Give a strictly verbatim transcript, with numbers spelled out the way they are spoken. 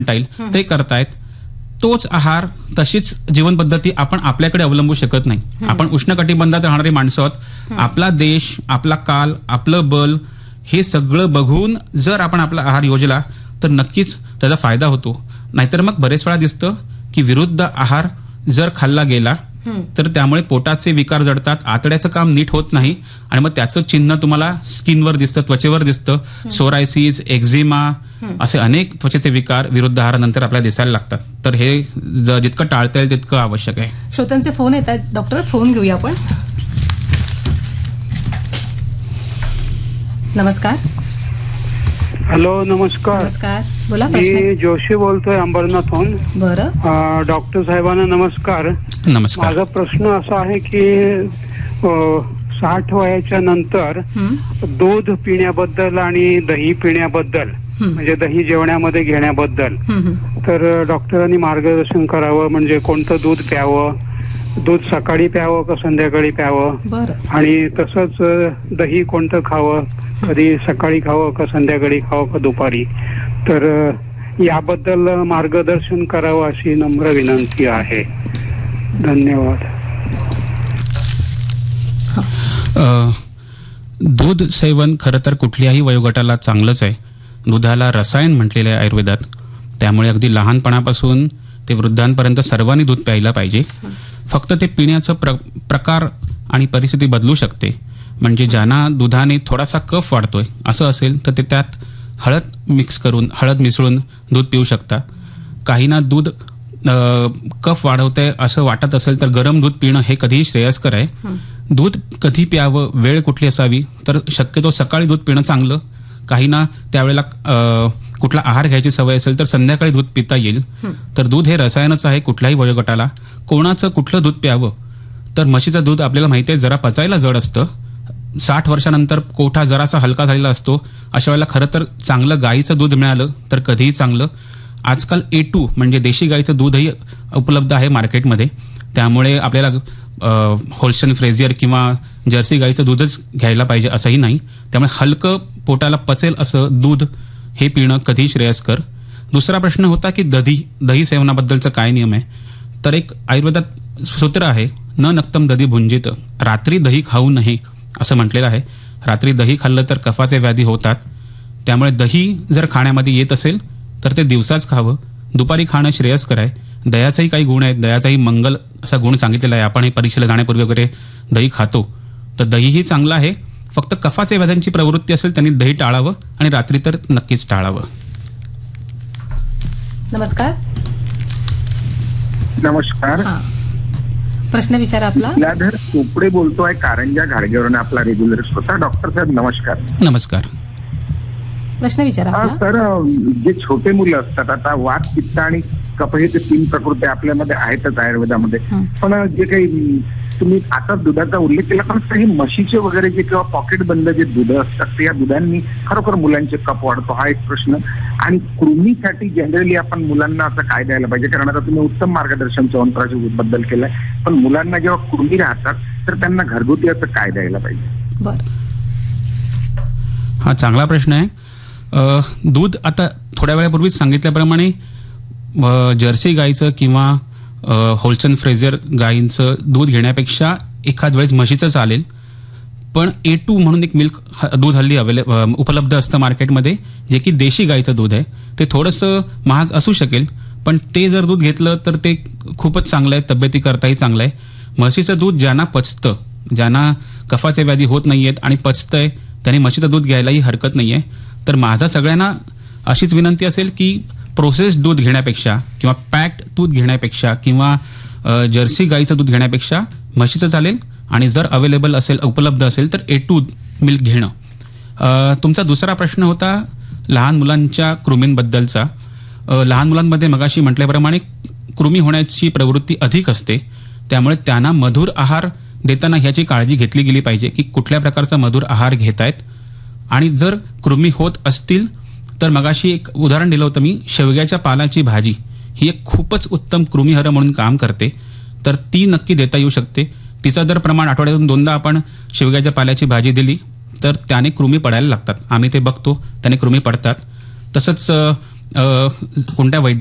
येईल ते करतायत. तोच आहार तशीच जीवन पद्धती आपण आपल्याकडे अवलंबू शकत नाही. आपण उष्णकटिबंधात राहणारी माणसं आहोत. आपला देश, आपला काल, आपलं बल हे सगळं बघून जर आपण आपला आहार योजला तर नक्कीच त्याचा फायदा होतो. नाहीतर मग बरेच वेळा दिसतं की विरुद्ध आहार जर खाल्ला गेला तर त्यामुळे पोटाचे विकार जडतात, आतड्याचं काम नीट होत नाही आणि मग त्याचं चिन्ह तुम्हाला स्किनवर दिसतं, त्वचेवर दिसतं. सोरायसिस, एक्झिमा असे अनेक त्वचेचे विकार विरुद्ध आहारानंतर आपल्याला दिसायला लागतात. तर हे जितकं टाळता येईल तितकं आवश्यक आहे. श्रोत्यांचे फोन येत आहेत डॉक्टर, फोन घेऊया आपण. नमस्कार. हॅलो, नमस्कार. नमस्कार, बोला. मी जोशी बोलतोय अंबरनाथहून. बरं. डॉक्टर साहेबांना नमस्कार. नमस्कार. माझा प्रश्न असा आहे की साठ वयाच्या नंतर दूध पिण्याबद्दल आणि दही पिण्याबद्दल, म्हणजे दही जेवणामध्ये घेण्याबद्दल, तर डॉक्टरांनी मार्गदर्शन करावं. म्हणजे कोणतं दूध प्यावं, दूध सकाळी प्यावं का संध्याकाळी प्यावं, आणि तसंच दही कोणतं खावं, कधी सकाळी खावं का संध्याकाळी खावं का दुपारी, तर याबद्दल मार्गदर्शन करावं अशी नम्र विनंती आहे. धन्यवाद. दूध सेवन खरं तर कुठल्याही वयोगटाला चांगलंच आहे. दुधाला रसायन म्हटलेलं आहे आयुर्वेदात. त्यामुळे अगदी लहानपणापासून ते वृद्धांपर्यंत सर्वांनी दूध प्यायला पाहिजे. फक्त ते पिण्याचं प्र प्रकार आणि परिस्थिती बदलू शकते. म्हणजे ज्यांना दुधाने थोडासा कफ वाढतोय असं असेल तर ते त्यात हळद मिक्स करून, हळद मिसळून दूध पिऊ शकता. काहींना दूध कफ वाढवतंय असं वाटत असेल तर गरम दूध पिणं हे कधीही श्रेयस्कर आहे. दूध कधी प्यावं, वेळ कुठली असावी, तर शक्यतो सकाळी दूध पिणं चांगलं. काहींना त्यावेळेला कुठला आहार घ्यायची सवय असेल तर संध्याकाळी दूध पिता येईल. तर दूध हे रसायनच आहे कुठल्याही वयोगटाला. कोणाचं कुठलं दूध प्यावं, तर म्हशीचं दूध आपल्याला माहिती आहे जरा पचायला जड असतं. साठ वर्षानंतर कोठा जरासा हलका झालेला असतो. अशा वेळेला खरं तर चांगलं गाईचं दूध मिळालं तर कधीही चांगलं. आजकाल ए टू म्हणजे देशी गाईचं दूधही उपलब्ध आहे मार्केटमध्ये. त्यामुळे आपल्याला होल्स्टन फ्रेझियर किंवा जर्सी गाईचं दूधच घ्यायला पाहिजे असंही नाही. त्यामुळे हलकं पोटाला पचेल असं दूध हे पिणं कधीही श्रेयस्कर. दुसरा प्रश्न होता की दही दही सेवनाबद्दलचा काय नियम आहे. तर एक आयुर्वेदात सूत्र आहे, न नक्तम दधी भुंजित. रात्री दही खाऊ नये असं म्हटलेलं आहे. रात्री दही खाल्लं तर कफाचे व्याधी होतात. त्यामुळे दही जर खाण्यामध्ये येत असेल तर ते दिवसाच खावं. दुपारी खाणं श्रेयस्कर आहे. दह्याचाही काही गुण आहेत, दह्याचाही मंगल असा गुण सांगितलेला आहे. आपण हे परीक्षेला जाण्यापूर्वी वगैरे दही खातो, तर दहीही चांगलं आहे. फक्त कफाच्या व्याध्यांची प्रवृत्ती असेल त्यांनी दही टाळावं आणि रात्री तर नक्कीच टाळावं. नमस्कार. नमस्कार. प्रश्न विचारा आपला. विद्याधर चोपडे बोलतोय कारंजा घाडगेवरून. आपला रेग्युलर श्रोता. डॉक्टर साहेब नमस्कार. नमस्कार. प्रश्न विचारा. तर जे छोटे मुलं असतात, आता वात, पित्त आणि कफ हे ते तीन प्रकृती आपल्यामध्ये आहेतच आयुर्वेदामध्ये, पण जे काही तुम्ही आता दुधाचा उल्लेख केला, पण काही म्हशीचे वगैरे जे किंवा पॉकेट बंद जे दूध असतात त्या दुधांनी खरोखर मुलांचे कफ वाढतो, हा एक प्रश्न. आणि कृमीसाठी जनरली आपण मुलांना असं काय द्यायला पाहिजे, कारण आता तुम्ही उत्तम मार्गदर्शन चवनप्राश बद्दल केलंय, पण मुलांना जेव्हा कृमी राहतात तर त्यांना घरगुती असं काय द्यायला पाहिजे. बर, हा चांगला प्रश्न आहे. दूध आता थोड्या वेळापूर्वीच सांगितल्याप्रमाणे जर्सी गाईचं किंवा होल्स्टन फ्रेझियर गाईंचं दूध घेण्यापेक्षा एखाद वेळेस म्हशीचं चालेल. पण ए टू म्हणून एक मिल्क दूध हल्ली अवेलेबल उपलब्ध असतं मार्केटमध्ये, जे की देशी गाईचं दूध आहे. ते थोडंसं महाग असू शकेल, पण ते जर दूध घेतलं तर ते खूपच चांगलं आहे, तब्येतीकरताही चांगलं आहे. म्हशीचं दूध ज्यांना पचतं, ज्यांना कफाचे व्याधी होत नाही आहेत आणि पचतंय, त्यांनी म्हशीचं दूध घ्यायलाही हरकत नाही आहे. तर माझा सगळ्यांना अशीच विनंती असेल की प्रोसेस्ड दूध घेण्यापेक्षा किंवा पॅक्ड दूध घेण्यापेक्षा किंवा जर्सी गाईचं दूध घेण्यापेक्षा म्हशीचं चालेल. आणि जर अवेलेबल असेल, उपलब्ध असेल तर ए टू मिल्क घेणं. तुमचा दुसरा प्रश्न होता लहान मुलांच्या कृमींबद्दलचा. लहान मुलांमध्ये मगाशी म्हटल्याप्रमाणे कृमी होण्याची प्रवृत्ती अधिक असते. त्यामुळे त्यांना मधुर आहार देताना ह्याची काळजी घेतली गेली पाहिजे की कुठल्या प्रकारचा मधुर आहार घेतायत. आणि जर कृमी होत असतील तर मगाशी एक उदाहरण दिलं होतं मी, शेवग्याच्या पालाची भाजी ही एक खूपच उत्तम कृमीहर म्हणून काम करते, तर ती नक्की देता येऊ शकते. तिचं जर प्रमाण आठवड्यातून दोनदा आपण शेवग्याच्या पाल्याची भाजी दिली तर त्याने कृमी पडायला लागतात. आम्ही ते बघतो, त्याने कृमी पडतात. तसंच अ, कोणत्या वैद्य